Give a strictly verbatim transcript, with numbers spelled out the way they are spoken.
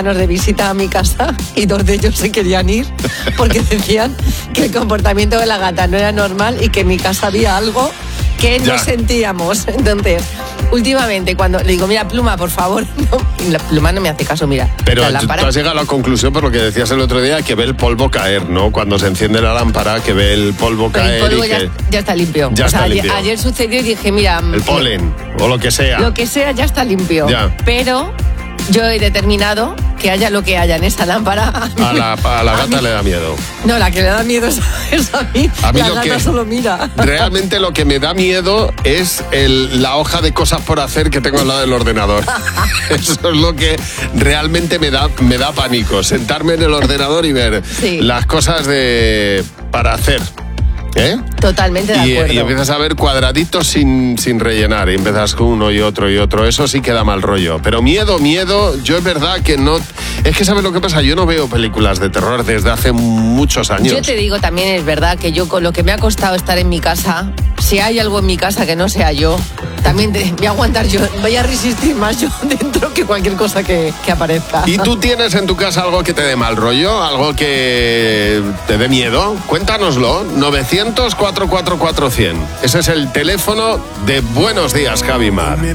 de visita a mi casa y dos de ellos se querían ir porque decían que el comportamiento de la gata no era normal y que en mi casa había algo que no Ya. sentíamos. Entonces, últimamente cuando le digo, mira, Pluma, por favor, no, y la Pluma no me hace caso, mira. Pero la tú, lámpara. tú has llegado a la conclusión por lo que decías el otro día, que ve el polvo caer, ¿no? Cuando se enciende la lámpara, que ve el polvo Pero caer el polvo y ya, que... ya está limpio. Ya o sea, está ayer, limpio. ayer sucedió y dije, mira, El polen, o lo que sea. lo que sea ya está limpio. Ya. Pero yo he determinado que haya lo que haya en esa lámpara. A la, a la a gata mí- le da miedo. No, la que le da miedo es, es a mí. A mí la lo gata que- solo mira. Realmente lo que me da miedo es el, la hoja de cosas por hacer que tengo al lado del ordenador. Eso es lo que realmente me da, me da pánico. Sentarme en el ordenador y ver Sí. las cosas de para hacer. ¿Eh? Totalmente de Y, acuerdo. y empiezas a ver cuadraditos sin, sin rellenar. Y empiezas con uno y otro y otro. Eso sí que da mal rollo. Pero miedo, miedo, yo es verdad que no... Es que ¿sabes lo que pasa? Yo no veo películas de terror desde hace muchos años. Yo te digo, también es verdad que yo con lo que me ha costado estar en mi casa, si hay algo en mi casa que no sea yo, también te- voy a aguantar yo, voy a resistir más yo dentro que cualquier cosa que, que aparezca. ¿Y tú tienes en tu casa algo que te dé mal rollo? ¿Algo que te dé miedo? Cuéntanoslo. novecientos, cuatrocientos cuarenta y cuatro cien. Ese es el teléfono de Buenos Días, Javi Mar.